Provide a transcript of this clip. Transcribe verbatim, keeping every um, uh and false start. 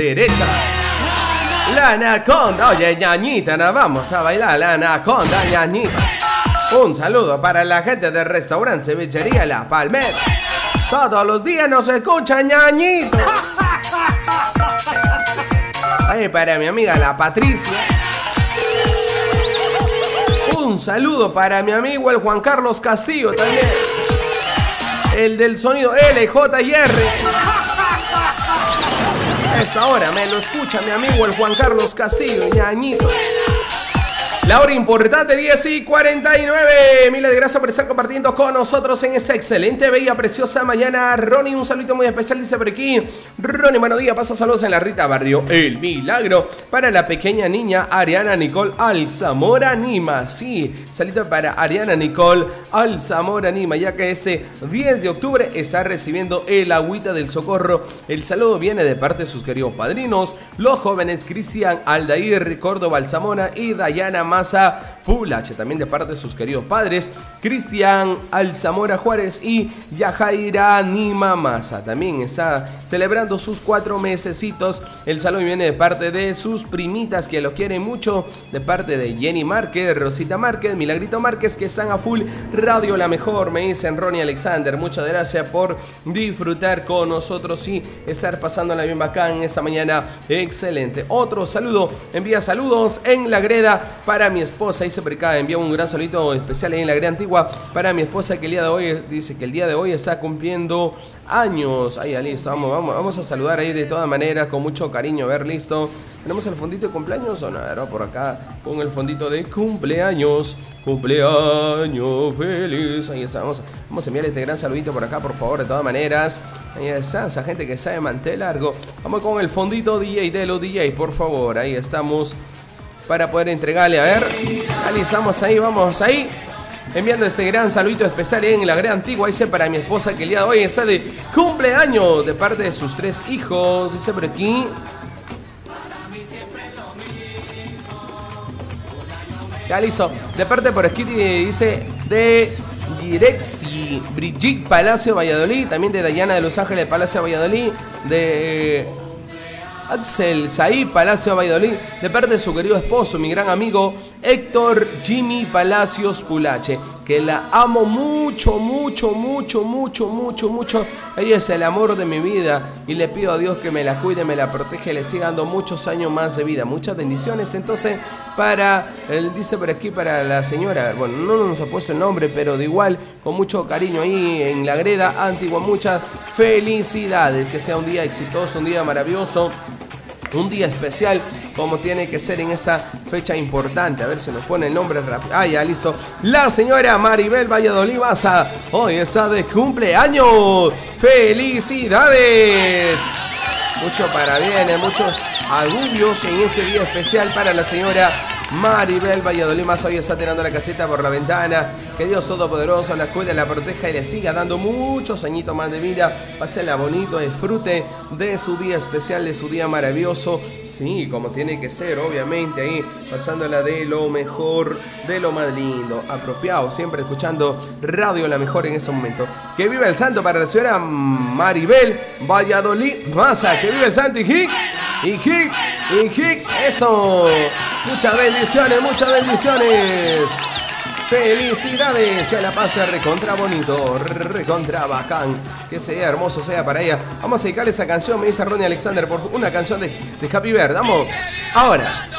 derecha. La anaconda, oye, ñañita, nos vamos a bailar la anaconda, ñañita. Un saludo para la gente del restaurante Cevichería La Palmera. Todos los días nos escucha, ñañito. Ahí para mi amiga la Patricia. Un saludo para mi amigo el Juan Carlos Castillo también. El del sonido L, J y R. Esa hora me lo escucha mi amigo el Juan Carlos Castillo, ñañito. La hora importante, diez y cuarenta y nueve. Miles de gracias por estar compartiendo con nosotros en esa excelente, bella, preciosa mañana. Ronnie, un saludito muy especial, dice por aquí. Ronnie, buenos días, pasa saludos en la Rita Barrio El Milagro. Para la pequeña niña Ariana Nicole Alzamora Nima. Sí, saludito para Ariana Nicole Alzamora Nima, ya que ese diez de octubre está recibiendo el agüita del socorro. El saludo viene de parte de sus queridos padrinos, los jóvenes Cristian Aldair Córdoba Alzamora y Dayana Maza Pulache, también de parte de sus queridos padres, Cristian Alzamora Juárez y Yajaira Nima Maza. También está celebrando sus cuatro mesecitos. El saludo viene de parte de sus primitas que lo quieren mucho, de parte de Jenny Márquez, Rosita Márquez, Milagrito Márquez, que están a full radio la mejor, me dicen Ronnie Alexander. Muchas gracias por disfrutar con nosotros y estar pasándola bien bacán esa mañana excelente. Otro saludo, envía saludos en la greda para mi esposa, dice por acá, envía un gran saludito especial ahí en la greda antigua para mi esposa, que el día de hoy, dice que el día de hoy está cumpliendo años. Ahí, listo, vamos, vamos, vamos a saludar ahí de todas maneras, con mucho cariño. A ver, listo, ¿tenemos el fondito de cumpleaños o no? No, por acá, con el fondito de cumpleaños, cumpleaños feliz. Ahí está, vamos, vamos a enviar este gran saludito por acá, por favor, de todas maneras. Ahí está, esa gente que sabe mantel largo. Vamos con el fondito D J de los D Js, por favor, ahí estamos, para poder entregarle, a ver, analizamos ahí, vamos ahí, enviando ese gran saludito especial en la gran antigua, dice para mi esposa, que el día de hoy está de cumpleaños, de parte de sus tres hijos, dice por aquí. Ya listo, de parte por aquí dice de Direxi, Brigitte Palacio Valladolid, también de Dayana de Los Ángeles Palacio Valladolid, de Axel Saí Palacio Valladolid, de parte de su querido esposo, mi gran amigo Héctor Jimmy Palacios Pulache, que la amo mucho, mucho, mucho, mucho, mucho, mucho. Ella es el amor de mi vida y le pido a Dios que me la cuide, me la protege, le siga dando muchos años más de vida, muchas bendiciones. Entonces, para, él dice por aquí, para la señora, bueno, no nos ha puesto el nombre, pero de igual, con mucho cariño ahí en la greda antigua, muchas felicidades, que sea un día exitoso, un día maravilloso, un día especial, como tiene que ser en esa fecha importante. A ver si nos pone el nombre rápido. Ah, ya, listo. La señora Maribel Valladolid Maza hoy está de cumpleaños. ¡Felicidades! Mucho parabienes, muchos agubios en ese día especial para la señora Maribel Valladolid Maza. Hoy está tirando la caseta por la ventana. Que Dios Todopoderoso la cuide, la proteja y le siga dando muchos añitos más de vida. Pásela bonito, disfrute de su día especial, de su día maravilloso. Sí, como tiene que ser, obviamente, ahí pasándola de lo mejor, de lo más lindo, apropiado, siempre escuchando radio la mejor en ese momento. Que viva el santo para la señora Maribel Valladolid Maza. Que viva el santo, hijic, hijic, hijic. Eso. Muchas bendiciones, muchas bendiciones. Felicidades, que la pase recontra bonito, recontra bacán, que sea hermoso sea para ella. Vamos a dedicarle esa canción, me dice Ronnie Alexander, por una canción de, de Happy Birthday. Vamos, ahora.